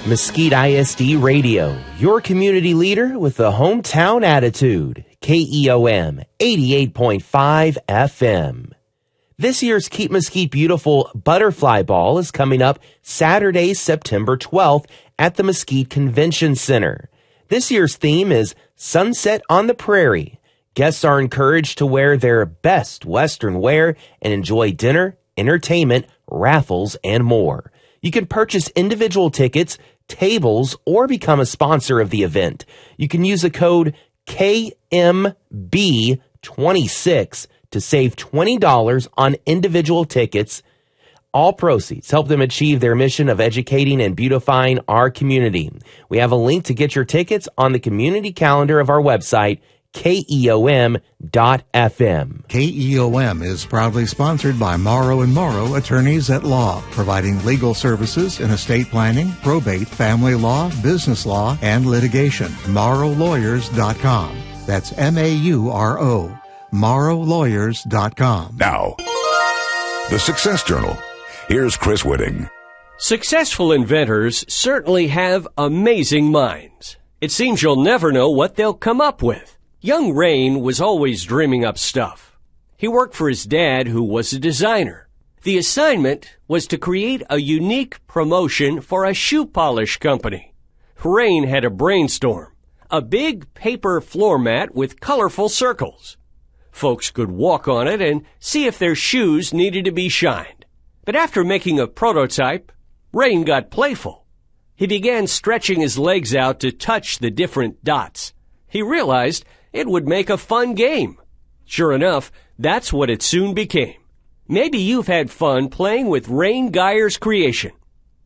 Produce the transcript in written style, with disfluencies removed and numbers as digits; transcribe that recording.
Mesquite ISD Radio, your community leader with the hometown attitude. KEOM 88.5 FM. This year's Keep Mesquite Beautiful Butterfly Ball is coming up Saturday, September 12th at the Mesquite Convention Center. This year's theme is Sunset on the Prairie. Guests are encouraged to wear their best Western wear and enjoy dinner, entertainment, raffles, and more. You can purchase individual tickets, tables, or become a sponsor of the event. You can use the code KMB26 to save $20 on individual tickets. All proceeds help them achieve their mission of educating and beautifying our community. We have a link to get your tickets on the community calendar of our website, KEOM.FM. KEOM is proudly sponsored by Morrow & Morrow Attorneys at Law, providing legal services in estate planning, probate, family law, business law, and litigation. MorrowLawyers.com. That's MAURO. MorrowLawyers.com. Now, the Success Journal. Here's Chris Whitting. Successful inventors certainly have amazing minds. It seems you'll never know what they'll come up with. Young Rain was always dreaming up stuff. He worked for his dad, who was a designer. The assignment was to create a unique promotion for a shoe polish company. Rain had a brainstorm, a big paper floor mat with colorful circles. Folks could walk on it and see if their shoes needed to be shined. But after making a prototype, Rain got playful. He began stretching his legs out to touch the different dots. He realized it would make a fun game. Sure enough, that's what it soon became. Maybe you've had fun playing with Rain Geyer's creation.